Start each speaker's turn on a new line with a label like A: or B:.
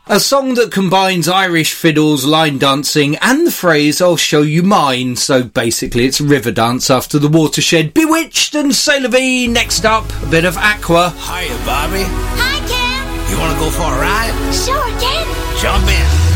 A: A song that combines Irish fiddles, line dancing and the phrase "I'll show you mine." So basically it's Riverdance after the Watershed. Bewitched and C'est la Vie. Next up, a bit of Aqua.
B: Hiya, Bobby.
C: Hi, Ken.
B: You want to go for a ride?
C: Sure, Ken.
B: Jump in.